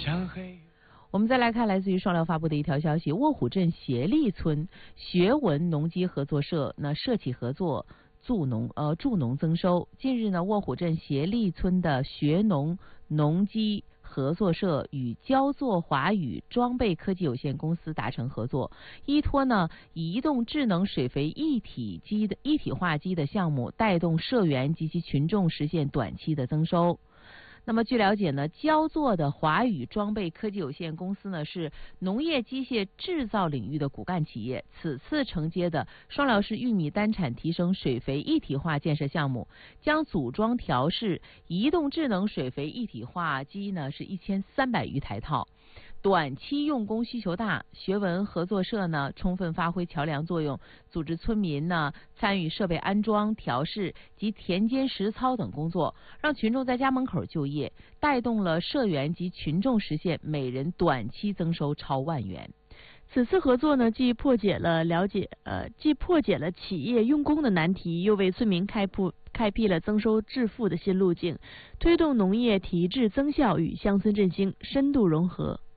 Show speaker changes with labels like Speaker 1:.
Speaker 1: 我们再来看来自于双疗发布的一条消息：卧虎镇协力村学文农机合作社社企合作助农增收。近日呢，卧虎镇协力村的学农机合作社与焦作华宇装备科技有限公司达成合作，依托移动智能水肥一体化机的项目，带动社员及其群众实现短期的增收。那么据了解呢，焦作的华宇装备科技有限公司是农业机械制造领域的骨干企业，此次承接的双辽市玉米单产提升水肥一体化建设项目，将组装调试移动智能水肥一体化机是1300余台套。短期用工需求大，学文合作社充分发挥桥梁作用，组织村民参与设备安装、调试及田间实操等工作，让群众在家门口就业，带动了社员及群众实现每人短期增收超10000元。
Speaker 2: 此次合作既破解了企业用工的难题，又为村民开辟了增收致富的新路径，推动农业提质增效与乡村振兴深度融合。